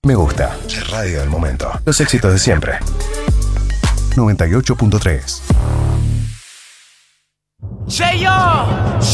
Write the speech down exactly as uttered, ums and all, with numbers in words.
Me gusta. La radio del momento. Los éxitos de siempre. noventa y ocho punto tres. Cheyo.